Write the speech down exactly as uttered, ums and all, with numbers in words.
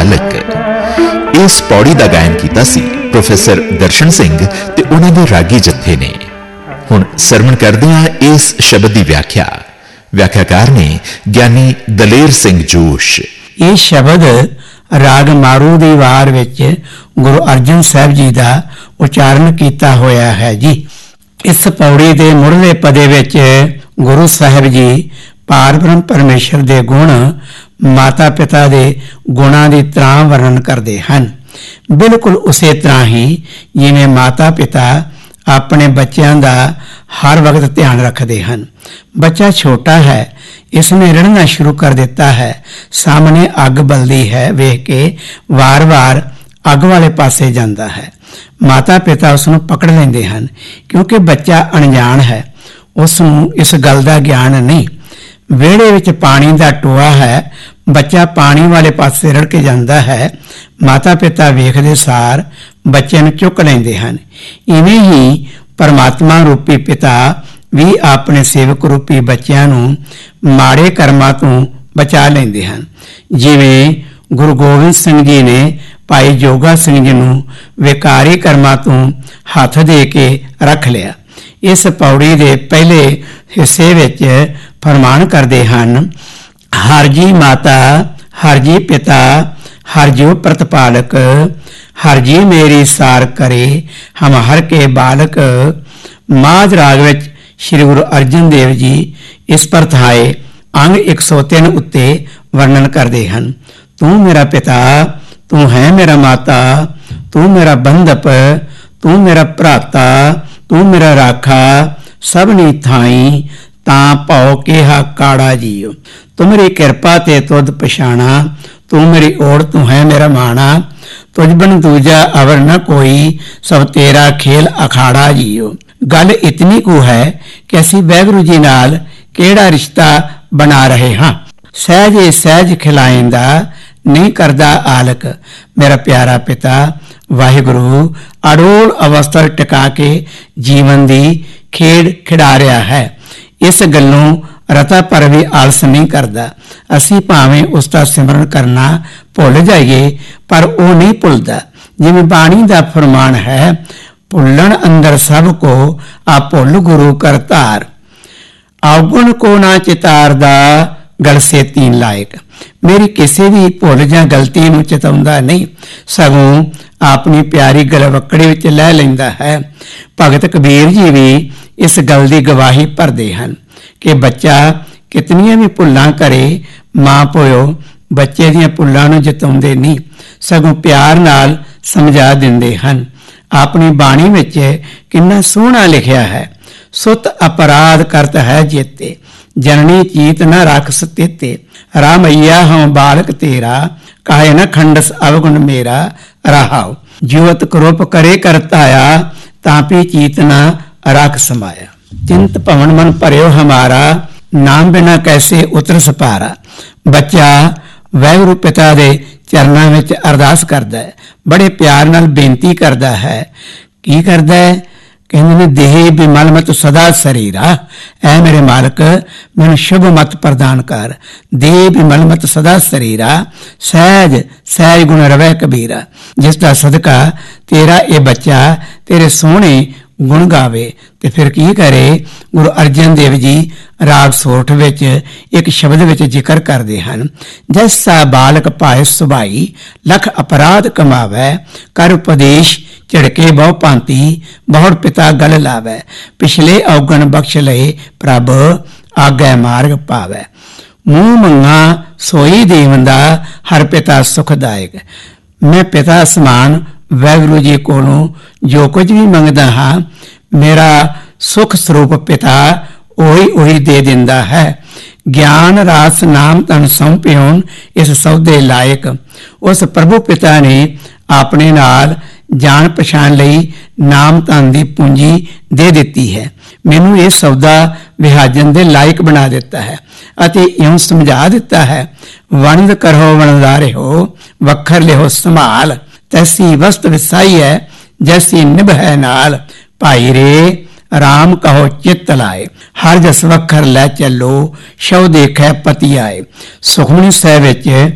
बालक। इस पौड़ी का गायन किया सी प्रोफैसर दर्शन सिंह ते उन्हां दे रागी जत्थे ने। हुण सरवण करदे हां इस शब्द की व्याख्या। व्याख्याकार ने ज्ञानी दलेर सिंह जोश। ये शब्द राग मारू दी वार विच गुरु अर्जन साहब जी का उचारण किया होया है जी। इस पौड़ी के मुढ़ले पदे विच गुरु साहब जी पार ब्रह्म परमेश्वर के गुण माता पिता के गुणां की तरह वर्णन करते हैं। बिल्कुल उसे तरह ही जिवें माता पिता अपने बच्चों का हर वक्त ध्यान रखते हैं। बच्चा छोटा है, इसने रड़ना शुरू कर देता है, सामने अग बलदी है वेख के वार वार अग वाले पासे जाता है। माता पिता उसनूं पकड़ लेंदे हैं क्योंकि बच्चा अणजाण है, उसनूं इस गल का ज्ञान नहीं। विहड़े विच पानी का टोआ है, बच्चा पानी वाले पासे रड़ के जाता है, माता पिता वेखदे सार बच्चे नूं चुक लेंदे हैं। इवें ही परमात्मा रूपी पिता भी अपने सेवक रूपी बच्चों नूं माड़े कर्मां तों बचा लेंदे हैं। जिवें गुरु गोबिंद सिंह जी ने भाई जोगा सिंह जी नूं विकारी कर्मां तों हथ दे के रख लिया। इस पौड़ी के पहले हिस्से विच फरमान करते हैं, हर जी माता हर जी पिता हर जो प्रतिपालक, हर जी मेरी सार करे हम हर के बालक। माझ राग विच श्री गुरु अर्जन देव जी इस परथाए अंग एक सौ तीन उत्ते वर्णन करते हैं। तू मेरा पिता, तू है मेरा माता, तू मेरा बंधप, तू मेरा भ्राता, तू मेरा राखा, सबनी थाई ता भौ केहा काड़ा जीओ। तुमरी कृपा ते तुद पछाणा, तू मेरी ओर तू है मेरा माना, तुझ बन दूजा अवर न कोई, सब तेरा खेल अखाड़ा जीओ। गल इतनी को है कि असी वाहिगुरू जी नाल केड़ा रिश्ता बना रहे हाँ। सहज सहज खिलाएंदा नहीं करदा आलक, मेरा प्यारा पिता वाहिगुरू अड़ोल अवस्था टिका के जीवन की खेड खिडा रहा है। इस गलों रता पर भी आलस नहीं करता। असी भावें उसका सिमरन करना भुल जाइए पर वह नहीं भुलता। जिवें बाणी का फरमान है, भुलन अंदर सब को आ भुल गुरु कर तार, अवगुण को ना चितारदा गल से तीन लायक। मेरी किसी भी भुल जा गलती नूं चिताउंदा नहीं, सगों अपनी प्यारी गलवकड़ी विच लै लैंदा है। भगत कबीर जी भी इस गल की गवाही भरते हैं कि बच्चा कितनियां भी भुलां करे, मां प्यो बच्चे दीयां भुलां नूं जताउंदे नहीं, सगों प्यार नाल समझा दिंदे हैं। अपनी बाणी विच किन्ना सोहना लिखिया है, सुत अपराध करत है जेते, जननी चीत न रख सतेते। रामैया हम बालक तेरा, काहे न खंडस अवगुण मेरा रहाओ। ज्योत क्रोप करे करताया, तापी चीत न रख समाया। चिंत भवन मन भरियो हमारा, नाम बिना कैसे उतर सपारा। बच्चा वाहिगुरू पिता दे चरनां विच अरदास करदा है, बड़े प्यार नाल बेनती करदा है। की करदा है? कहंदे ने देह बिमल मत सदा शरीरा, ऐ मेरे मालक मैनूं शुभ मत प्रदान कर। देह बिमल मत सदा शरीरा, सहज सहज गुण रवै कबीरा। जिसका सदका तेरा ये बच्चा तेरे सोहने गुण गावे। ते फिर की करे? गुरु अर्जन देव जी राग सोठ विच एक शब्द विच जिक्र करते हैं, जैसा बालक पाए सुभाई, लख अपराध कमावै, कर उपदेश झिड़के बहु भांति, बहुड़ पिता गल लावै। पिछले अवगण बख्श लए प्रभ, आगे मार्ग पावै। मूह मंगा सोई देवंदा, हर पिता सुखदायक। मैं पिता समान वाहिगुरू जी कोलों जो कुछ भी मंगदा हाँ, मेरा सुख स्वरूप पिता ओही ओही दे दिंदा है। ज्ञान रास नाम तन सौंपियोन इस सौदे लायक। उस प्रभु पिता ने अपने नाल जान पछाण लई नाम धन की पूंजी दे दिती है। मैनू ये सौदा विहाजन दे लायक बना दिता है अते इउं समझा दिता है, वणद करो वणदारे हो, वखर लिहो संभाल। तैसी वस्त विसाई है जैसी निभ है नाल, भाई रे राम कहो चित्त लाए। हर जस वखर लै चलो, शव देखे पति आए। सुखमनी साहिब विच